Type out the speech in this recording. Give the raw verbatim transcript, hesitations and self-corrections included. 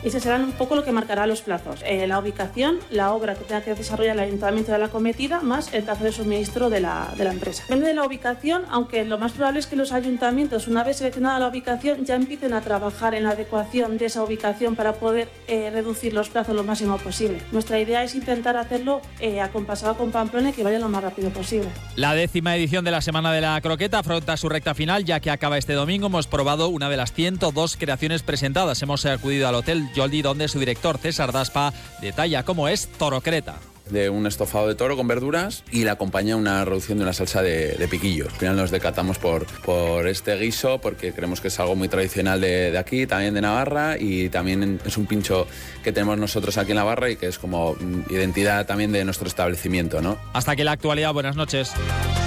Y ese será un poco lo que marcará los plazos. Eh, la ubicación, la obra que tenga que desarrollar el ayuntamiento de la acometida, más el plazo de suministro de la, de la empresa. Depende de la ubicación, aunque lo más probable es que los ayuntamientos, una vez seleccionada la ubicación, ya empiecen a trabajar en la adecuación de esa ubicación para poder eh, reducir los plazos lo máximo posible. Nuestra idea es intentar hacerlo eh, acompasado con Pamplona y que vaya lo más rápido posible. La décima edición de la Semana de la Croqueta afronta su recta final, ya que acaba este domingo. Hemos probado una de las ciento dos creaciones presentadas. Hemos acudido al Hotel Joldi, donde su director César Daspa detalla cómo es Torocreta. De un estofado de toro con verduras y le acompaña una reducción de una salsa de, de piquillos. Al final nos decatamos por, por este guiso porque creemos que es algo muy tradicional de, de aquí, también de Navarra, y también es un pincho que tenemos nosotros aquí en Navarra y que es como identidad también de nuestro establecimiento, ¿no? Hasta aquí la actualidad. Buenas noches.